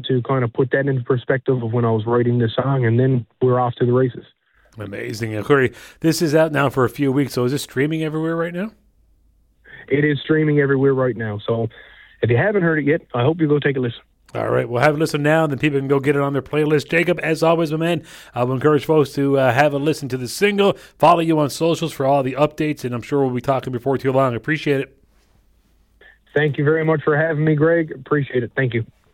to kind of put that into perspective of when I was writing this song, and then we're off to the races. Amazing. Corey, this is out now for a few weeks, so is it streaming everywhere right now? It is streaming everywhere right now. So if you haven't heard it yet, I hope you go take a listen. All right, we'll have a listen now, and then people can go get it on their playlist. Jacob, as always, my man, I will encourage folks to have a listen to the single. Follow you on socials for all the updates, and I'm sure we'll be talking before too long. Appreciate it. Thank you very much for having me, Greg. Appreciate it. Thank you.